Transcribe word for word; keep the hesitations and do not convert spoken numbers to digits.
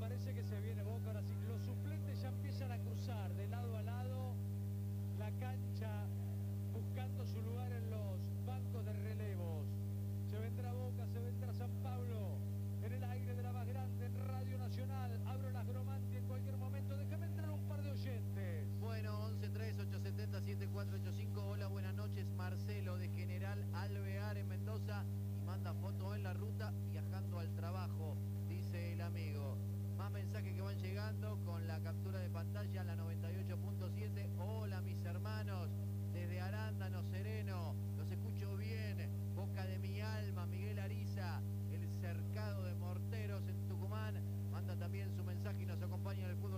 parece que se viene Boca ahora sí. Los suplentes ya empiezan a cruzar de lado a lado la cancha buscando su lugar en los bancos de relevos. Se vendrá Boca, se vendrá San Pablo en el aire de la más grande en Radio Nacional. Abro las Gromanti en cualquier momento. Déjame entrar un par de oyentes. Bueno, once tres ocho siete cero siete cuatro ocho cinco. Hola, buenas noches. Marcelo de General Alvear en Mendoza y manda foto en la ruta.